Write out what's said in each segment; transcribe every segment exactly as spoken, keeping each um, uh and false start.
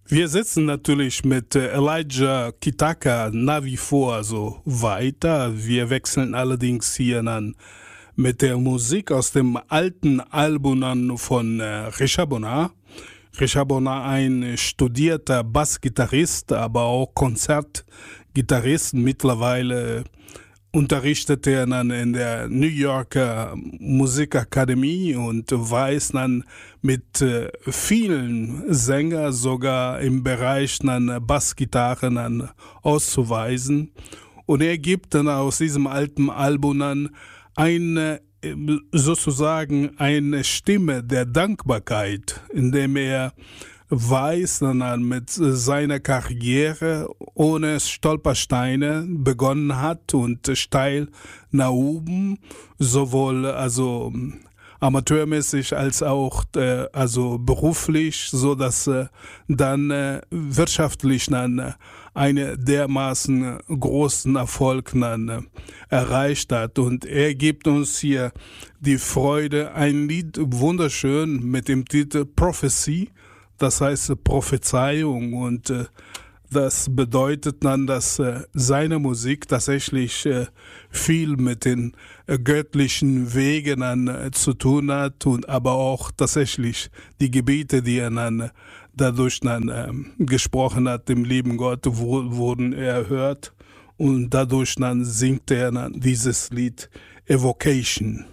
Wir sitzen natürlich mit äh, Elijah Kitaka nach wie vor so weiter. Wir wechseln allerdings hier dann mit der Musik aus dem alten Album an von äh, Richard Bonnat. Richard Bonnat, ein studierter Bassgitarrist, aber auch Konzertgitarrist. Mittlerweile unterrichtet er dann in der New Yorker Musikakademie und weiß dann mit äh, vielen Sängern sogar im Bereich dann Bassgitarren dann auszuweisen. Und er gibt dann aus diesem alten Album dann eine, sozusagen eine Stimme der Dankbarkeit, indem er weiß, dann mit seiner Karriere ohne Stolpersteine begonnen hat und steil nach oben, sowohl also amateurmäßig als auch äh, also beruflich, so dass äh, dann äh, wirtschaftlich dann äh, eine dermaßen großen Erfolg dann äh, erreicht hat. Und er gibt uns hier die Freude, ein Lied wunderschön mit dem Titel Prophecy. Das heißt Prophezeiung, und äh, das bedeutet dann, dass äh, seine Musik tatsächlich äh, viel mit den äh, göttlichen Wegen dann, äh, zu tun hat, und aber auch tatsächlich die Gebete, die er dann äh, dadurch dann äh, gesprochen hat, dem lieben Gott, wo, wurden erhört, und dadurch dann singt er dann dieses Lied Evocation.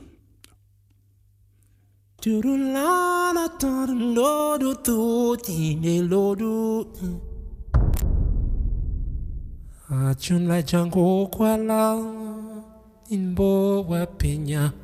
Turulana lodu tuti ne lodu Achun la jango kwala inbo wa penya